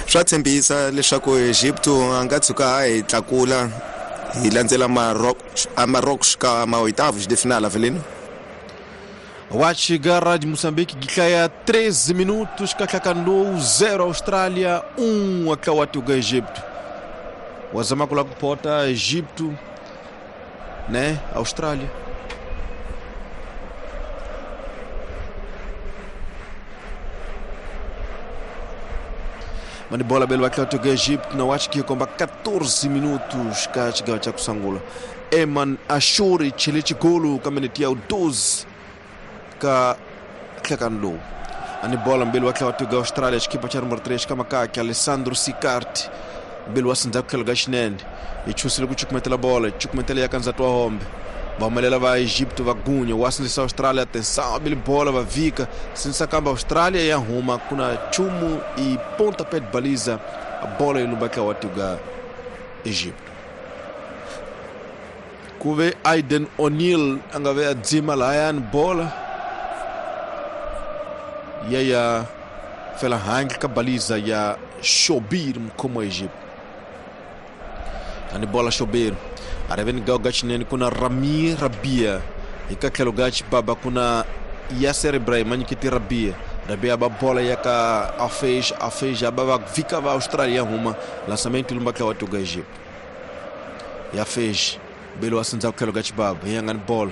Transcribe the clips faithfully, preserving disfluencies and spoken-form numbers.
swa tshembisa leswaku Egypt anga tsuka hi tlakula hi landzela Maroc Maroc ka ma oitavos de final avelino. Vai chegar de Moçambique Guicaia treze minutos kakakando zero Austrália um akawatu ga Egito. Wazama kula kupota Egito né Austrália. Mani bola belo akawatu ga Egito na watch que comba quatorze minutos ka chega cha kusangula. Eman Ashuri chilichi golo kamenetia o doze ka kakando. Ani bola mbele wakati wa Australia shikipa cha number three kama kaka Alessandro Siccardi mbele wasinza kukalgashinende ichusile kuchukumetela bola chukumetela yakanza twa hombe bamelela va Egito vagunya wasinza Australia atenção mbele bola va vika sinsa kamba Australia ya huma kuna chumu i ponta pé de baliza a bola ilubaka watu ga Egito kuve Aiden O'Neill angave adzima layan bola yaya fela hang ka baliza ya Shobir como Egito ani bola Shobir araven gawgachneni kuna Rami Rabia ikakelo gach baba kuna Yasser Ibrahim manikiti Rabia Rabia ba bola yaka afej afej baba vika va Australia huma lançamento lumbaka watu ga Egito ya fej belo asanza kelo gach baba yangan bola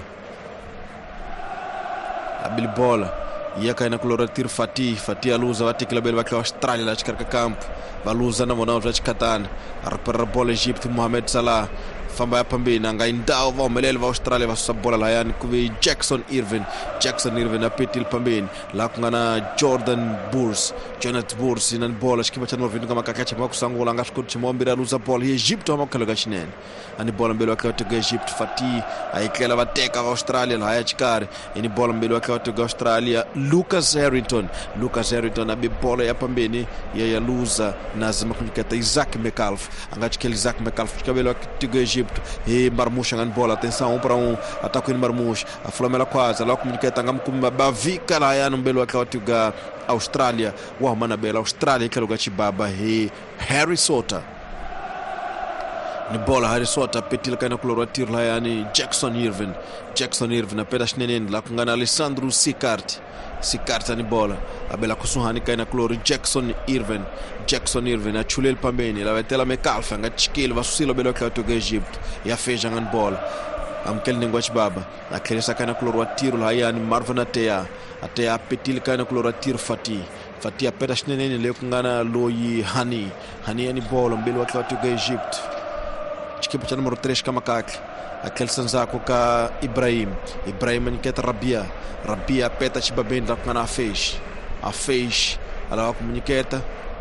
abil bola yaka ina kulora tir Fati Fati aluza wati kila belo waka Australia la chikarka campo baluza na mona wati katana arpara bola Egito Mohamed Salah famba ya pambeni anga indao va melele va Australia va sabola la yani kuvi Jackson Irvine Jackson Irvine apetil pambeni la kungana Jordan Burns Jonathan Burns ina bola shikipa cha norvin kama kakacha mwa kusangula anga shukut chimombira aluza bola Egito ama kaloga shinene ani bola mbele waka watu ga Egito Fati aikela va teka va Australia la haya chikari ini bola mbele waka watu ga Australia Lucas Harrington Lucas Harrington abi bola ya pambeni ya ya luza nazima kunikata Isaac McAlf anga chikeli Isaac McAlf chikabele waka ga Egito e Marmoush ngan bola atenção para um ataque em Marmoush a Flamengo quase lá comunica tangam com bavika lá ya mbelo wakati ga Australia wa mana bela Australia kelo ga chibaba he Harry Sota ni bola Harry Sota petil kana kulora tir la yani Jackson Irvine Jackson Irvine apeda shnenen la kungana Alessandro Siccardi Siccardi ni bola abela kusuhani kana kulora Jackson Irvine Jackson Irvine achulel pambeni la vetela McAlf anga chikil vasusilo belo ka to Egito ya feja ngan bola amkel nengwach baba akelesa kana kulora tiro la yani Marvin Atea Atea petil kana kulora tir Fati Fati apeda shnenen le kungana loyi Hani Hani ni bola mbelo ka to Egito chikipa cha numero three kama kaka aquele sanzako ka Ibrahim Ibrahim niketa Rabia Rabia peta chibabenda kana fez a fez ala comunicata